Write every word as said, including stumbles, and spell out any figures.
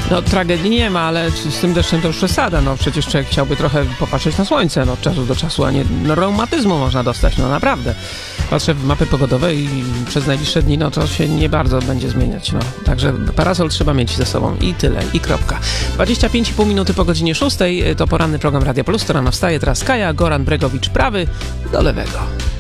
No tragedii nie ma, ale z tym deszczem to już przesada. No przecież człowiek chciałby trochę popatrzeć na słońce no, od czasu do czasu, a nie no, reumatyzmu można dostać, no naprawdę. Patrzę w mapy pogodowe i przez najbliższe dni, no to się nie bardzo będzie zmieniać, no. Także parasol trzeba mieć ze sobą i tyle, i kropka. dwadzieścia pięć i pół minuty po godzinie szóstej to poranny program Radia Plus, to rano wstaje, teraz Kaja, Goran Bregowicz prawy do lewego.